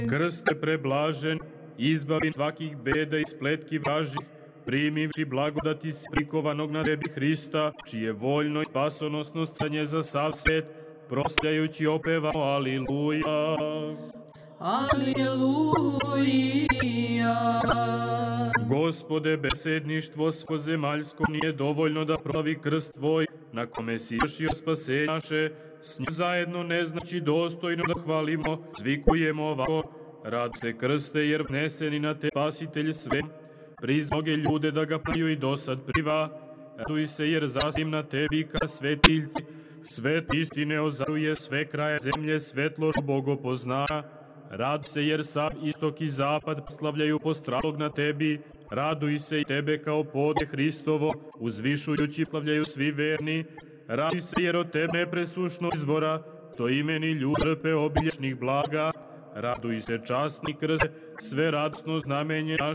Krste preblažen, izbavi svakih beda i spletki vražih, primivši blagodati prikovanog na tebi Hrista, čije voljno i spasonosno stanje za sav svet, proslavljajući opevamo Aliluja. Aliluja. Gospode, besedništvo svozemaljsko nije dovoljno da proslavi krst Tvoj, na kome si vršio spasenje naše, s njim zajedno ne znači dostojno da hvalimo, zvikujemo ovako, rad se krste jer vneseni na te spasitelj sve, priz mnoge ljude da ga plaju i dosad priva, raduj se jer zasim na tebi ka svetiljci, svet istine ozaruje sve kraje zemlje, svetlo Bogo pozna, raduj se jer sav istok i zapad slavljaju postralog na tebi, raduj se i tebe kao pode Hristovo, uzvišujući slavljaju svi verni, raduj se jer od tebe nepresušno izvora, to imeni ljud trpe obilješnih blaga, raduj se časni krste, sve radosno znamenje naše,